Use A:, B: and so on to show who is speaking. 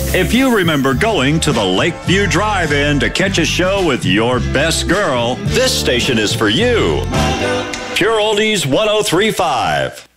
A: If you remember going to the Lakeview Drive-In to catch a show with your best girl, this station is for you. Pure Oldies 103.5.